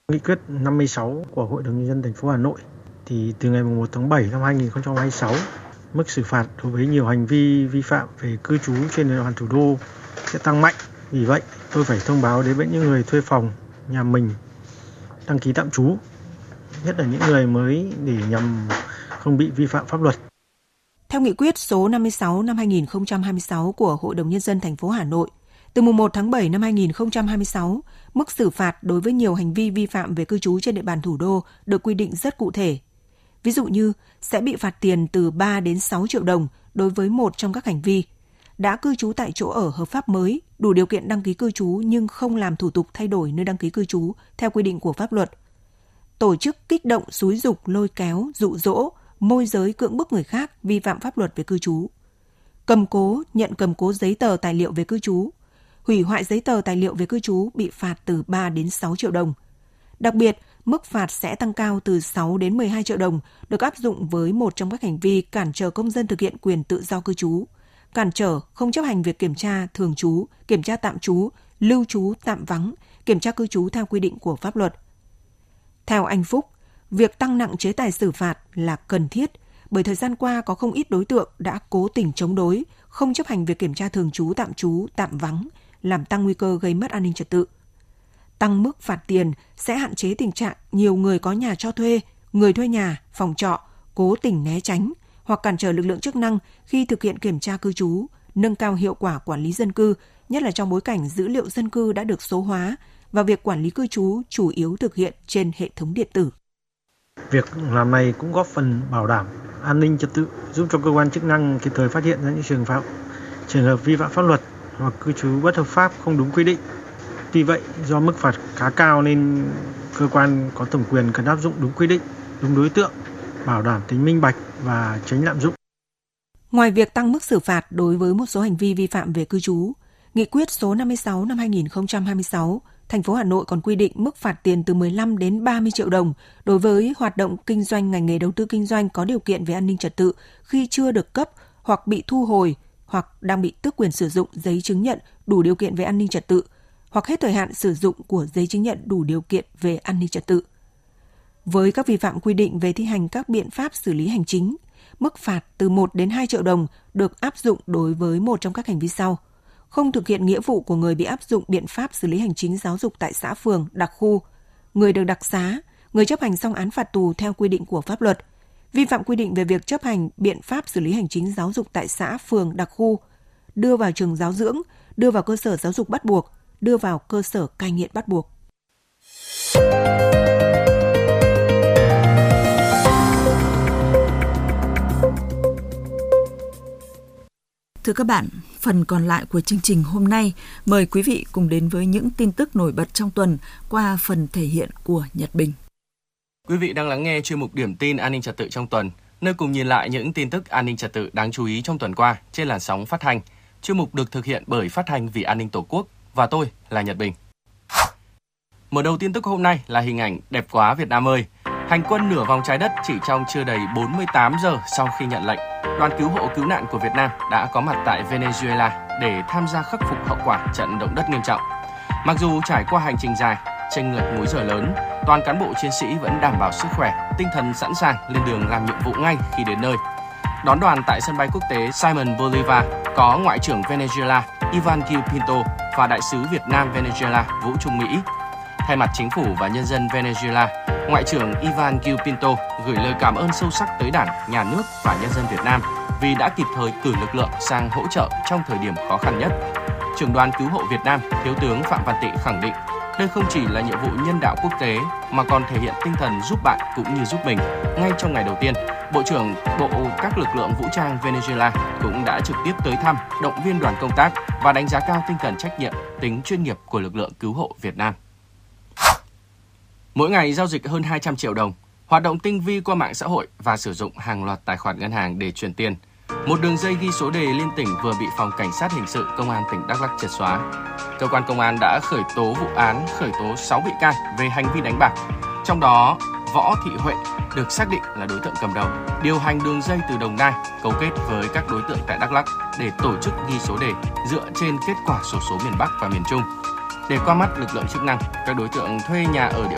Nghị quyết 56 của Hội đồng Nhân dân thành phố Hà Nội thì từ ngày 1 tháng 7 năm 2026, mức xử phạt đối với nhiều hành vi vi phạm về cư trú trên địa bàn thủ đô sẽ tăng mạnh. Vì vậy, tôi phải thông báo đến những người thuê phòng nhà mình đăng ký tạm trú, nhất là những người mới để nhằm không bị vi phạm pháp luật. Theo nghị quyết số 56 năm 2026 của Hội đồng Nhân dân thành phố Hà Nội, từ mùng 1 tháng 7 năm 2026, mức xử phạt đối với nhiều hành vi vi phạm về cư trú trên địa bàn thủ đô được quy định rất cụ thể. Ví dụ như sẽ bị phạt tiền từ 3 đến 6 triệu đồng đối với một trong các hành vi: đã cư trú tại chỗ ở hợp pháp mới, đủ điều kiện đăng ký cư trú nhưng không làm thủ tục thay đổi nơi đăng ký cư trú theo quy định của pháp luật; tổ chức kích động, xúi giục, lôi kéo, dụ dỗ, môi giới, cưỡng bức người khác vi phạm pháp luật về cư trú; cầm cố, nhận cầm cố giấy tờ tài liệu về cư trú; hủy hoại giấy tờ tài liệu về cư trú bị phạt từ 3 đến 6 triệu đồng. Đặc biệt, mức phạt sẽ tăng cao từ 6 đến 12 triệu đồng, được áp dụng với một trong các hành vi cản trở công dân thực hiện quyền tự do cư trú, cản trở không chấp hành việc kiểm tra thường trú, kiểm tra tạm trú, lưu trú tạm vắng, kiểm tra cư trú theo quy định của pháp luật. Theo anh Phúc, việc tăng nặng chế tài xử phạt là cần thiết bởi thời gian qua có không ít đối tượng đã cố tình chống đối, không chấp hành việc kiểm tra thường trú, tạm vắng, làm tăng nguy cơ gây mất an ninh trật tự. Tăng mức phạt tiền sẽ hạn chế tình trạng nhiều người có nhà cho thuê, người thuê nhà, phòng trọ cố tình né tránh hoặc cản trở lực lượng chức năng khi thực hiện kiểm tra cư trú, nâng cao hiệu quả quản lý dân cư, nhất là trong bối cảnh dữ liệu dân cư đã được số hóa và việc quản lý cư trú chủ yếu thực hiện trên hệ thống điện tử. Việc làm này cũng góp phần bảo đảm an ninh trật tự, giúp cho cơ quan chức năng kịp thời phát hiện ra những trường hợp vi phạm pháp luật hoặc cư trú bất hợp pháp không đúng quy định. Tuy vậy, do mức phạt khá cao nên cơ quan có thẩm quyền cần áp dụng đúng quy định, đúng đối tượng, bảo đảm tính minh bạch và tránh lạm dụng. Ngoài việc tăng mức xử phạt đối với một số hành vi vi phạm về cư trú, Nghị quyết số 56 năm 2026, thành phố Hà Nội còn quy định mức phạt tiền từ 15 đến 30 triệu đồng đối với hoạt động kinh doanh ngành nghề đầu tư kinh doanh có điều kiện về an ninh trật tự khi chưa được cấp hoặc bị thu hồi hoặc đang bị tước quyền sử dụng giấy chứng nhận đủ điều kiện về an ninh trật tự hoặc hết thời hạn sử dụng của giấy chứng nhận đủ điều kiện về an ninh trật tự. Với các vi phạm quy định về thi hành các biện pháp xử lý hành chính, mức phạt từ 1 đến 2 triệu đồng được áp dụng đối với một trong các hành vi sau: không thực hiện nghĩa vụ của người bị áp dụng biện pháp xử lý hành chính giáo dục tại xã phường, đặc khu, người được đặc xá, người chấp hành xong án phạt tù theo quy định của pháp luật, vi phạm quy định về việc chấp hành biện pháp xử lý hành chính giáo dục tại xã phường, đặc khu, đưa vào trường giáo dưỡng, đưa vào cơ sở giáo dục bắt buộc, đưa vào cơ sở cai nghiện bắt buộc. Thưa các bạn, phần còn lại của chương trình hôm nay, mời quý vị cùng đến với những tin tức nổi bật trong tuần qua phần thể hiện của Nhật Bình. Quý vị đang lắng nghe chuyên mục Điểm tin an ninh trật tự trong tuần, nơi cùng nhìn lại những tin tức an ninh trật tự đáng chú ý trong tuần qua trên làn sóng phát thanh. Chuyên mục được thực hiện bởi Phát thanh vì an ninh Tổ quốc và tôi là Nhật Bình. Mở đầu tin tức hôm nay là hình ảnh đẹp quá Việt Nam ơi. Hành quân nửa vòng trái đất chỉ trong chưa đầy 48 giờ sau khi nhận lệnh, đoàn cứu hộ cứu nạn của Việt Nam đã có mặt tại Venezuela để tham gia khắc phục hậu quả trận động đất nghiêm trọng. Mặc dù trải qua hành trình dài, chênh lệch múi giờ lớn, toàn cán bộ chiến sĩ vẫn đảm bảo sức khỏe, tinh thần sẵn sàng lên đường làm nhiệm vụ ngay khi đến nơi. Đón đoàn tại sân bay quốc tế Simon Bolivar có Ngoại trưởng Venezuela Ivan Gil Pinto và Đại sứ Việt Nam Venezuela Vũ Trung Mỹ. Thay mặt chính phủ và nhân dân Venezuela, Ngoại trưởng Ivan Gil Pinto gửi lời cảm ơn sâu sắc tới Đảng, Nhà nước và nhân dân Việt Nam vì đã kịp thời cử lực lượng sang hỗ trợ trong thời điểm khó khăn nhất. Trưởng đoàn cứu hộ Việt Nam, Thiếu tướng Phạm Văn Tị khẳng định, đây không chỉ là nhiệm vụ nhân đạo quốc tế mà còn thể hiện tinh thần giúp bạn cũng như giúp mình. Ngay trong ngày đầu tiên, Bộ trưởng Bộ các lực lượng vũ trang Venezuela cũng đã trực tiếp tới thăm, động viên đoàn công tác và đánh giá cao tinh thần trách nhiệm, tính chuyên nghiệp của lực lượng cứu hộ Việt Nam. Mỗi ngày giao dịch hơn 200 triệu đồng, hoạt động tinh vi qua mạng xã hội và sử dụng hàng loạt tài khoản ngân hàng để chuyển tiền. Một đường dây ghi số đề liên tỉnh vừa bị Phòng Cảnh sát Hình sự Công an tỉnh Đắk Lắk triệt xóa. Cơ quan công an đã khởi tố vụ án, khởi tố 6 bị can về hành vi đánh bạc. Trong đó, Võ Thị Huệ được xác định là đối tượng cầm đầu, điều hành đường dây từ Đồng Nai, cấu kết với các đối tượng tại Đắk Lắk để tổ chức ghi số đề dựa trên kết quả xổ số miền Bắc và miền Trung. Để qua mắt lực lượng chức năng, các đối tượng thuê nhà ở địa